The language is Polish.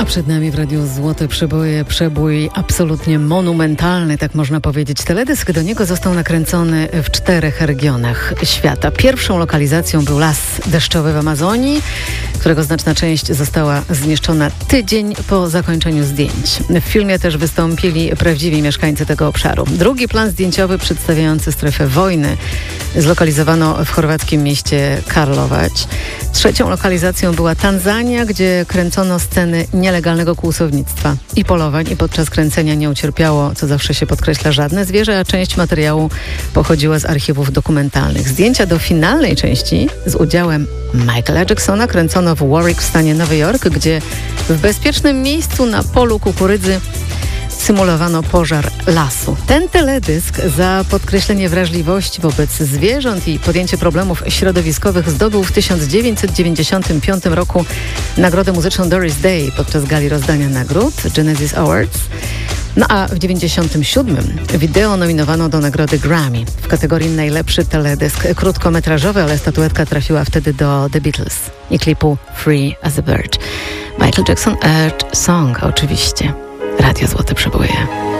A przed nami w Radiu Złote Przeboje przebój absolutnie monumentalny, tak można powiedzieć. Teledysk do niego został nakręcony w 4 regionach świata. Pierwszą lokalizacją był las deszczowy w Amazonii, którego znaczna część została zmieszczona tydzień po zakończeniu zdjęć. W filmie też wystąpili prawdziwi mieszkańcy tego obszaru. Drugi plan zdjęciowy przedstawiający strefę wojny zlokalizowano w chorwackim mieście Karlovac. Trzecią lokalizacją była Tanzania, gdzie kręcono sceny nielegalnego kłusownictwa i polowań i podczas kręcenia nie ucierpiało, co zawsze się podkreśla, żadne zwierzę, a część materiału pochodziła z archiwów dokumentalnych. Zdjęcia do finalnej części z udziałem Michaela Jacksona kręcono w Warwick w stanie Nowy Jork, gdzie w bezpiecznym miejscu na polu kukurydzy symulowano pożar lasu. Ten teledysk za podkreślenie wrażliwości wobec zwierząt i podjęcie problemów środowiskowych zdobył w 1995 roku nagrodę muzyczną Doris Day podczas gali rozdania nagród Genesis Awards. No a w 1997 wideo nominowano do nagrody Grammy w kategorii najlepszy teledysk krótkometrażowy, ale statuetka trafiła wtedy do The Beatles i klipu Free as a Bird. Michael Jackson Earth Song oczywiście. Radio Złote Przeboje.